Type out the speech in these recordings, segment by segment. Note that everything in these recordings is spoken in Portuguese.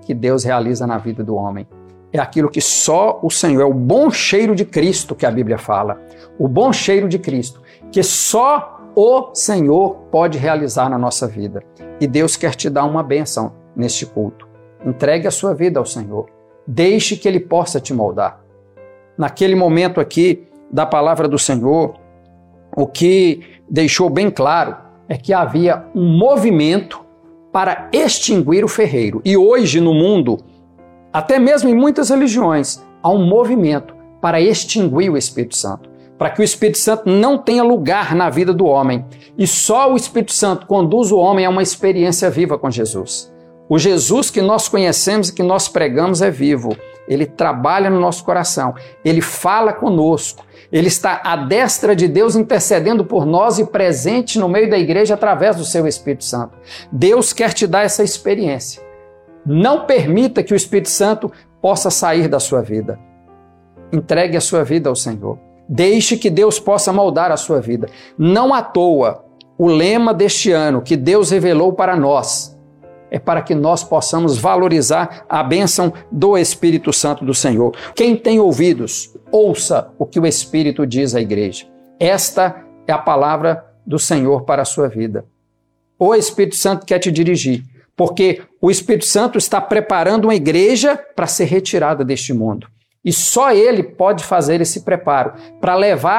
que Deus realiza na vida do homem. É aquilo que só o Senhor, é o bom cheiro de Cristo que a Bíblia fala. O bom cheiro de Cristo, que só o Senhor pode realizar na nossa vida. E Deus quer te dar uma bênção neste culto. Entregue a sua vida ao Senhor. Deixe que Ele possa te moldar. Naquele momento aqui da palavra do Senhor, o que deixou bem claro é que havia um movimento para extinguir o ferreiro. E hoje no mundo, até mesmo em muitas religiões, há um movimento para extinguir o Espírito Santo, para que o Espírito Santo não tenha lugar na vida do homem. E só o Espírito Santo conduz o homem a uma experiência viva com Jesus. O Jesus que nós conhecemos e que nós pregamos é vivo. Ele trabalha no nosso coração, Ele fala conosco, Ele está à destra de Deus intercedendo por nós e presente no meio da igreja através do seu Espírito Santo. Deus quer te dar essa experiência. Não permita que o Espírito Santo possa sair da sua vida. Entregue a sua vida ao Senhor. Deixe que Deus possa moldar a sua vida. Não à toa, o lema deste ano que Deus revelou para nós é para que nós possamos valorizar a bênção do Espírito Santo do Senhor. Quem tem ouvidos, ouça o que o Espírito diz à igreja. Esta é a palavra do Senhor para a sua vida. O Espírito Santo quer te dirigir, porque o Espírito Santo está preparando uma igreja para ser retirada deste mundo. E só Ele pode fazer esse preparo para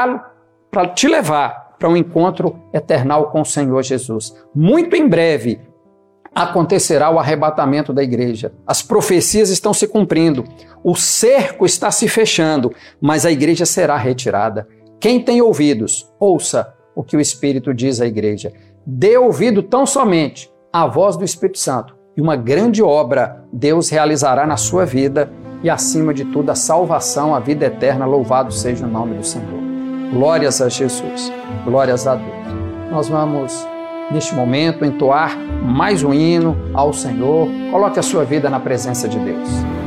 te levar para um encontro eternal com o Senhor Jesus. Muito em breve acontecerá o arrebatamento da igreja. As profecias estão se cumprindo. O cerco está se fechando, mas a igreja será retirada. Quem tem ouvidos, ouça o que o Espírito diz à igreja. Dê ouvido tão somente à voz do Espírito Santo e uma grande obra Deus realizará na sua vida e, acima de tudo, a salvação, a vida eterna. Louvado seja o nome do Senhor. Glórias a Jesus. Glórias a Deus. Nós vamos, neste momento, entoar mais um hino ao Senhor. Coloque a sua vida na presença de Deus.